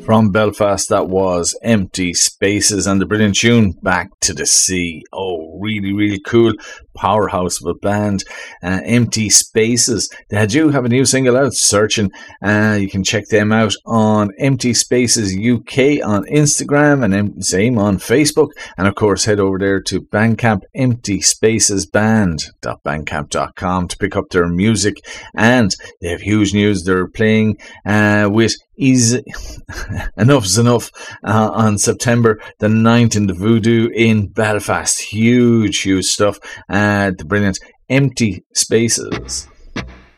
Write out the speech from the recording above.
From Belfast, that was Empty Spaces and the brilliant tune Back to the Sea. Oh, really, really cool powerhouse of a band. Empty Spaces. They do have a new single out, Searching. You can check them out on Empty Spaces UK on Instagram and same on Facebook. And of course, head over there to Bandcamp, emptyspacesband.bandcamp.com to pick up their music. And they have huge news. They're playing with Easy Enough's Enough on September the 9th in the Voodoo in Belfast. Huge stuff. The brilliant Empty Spaces.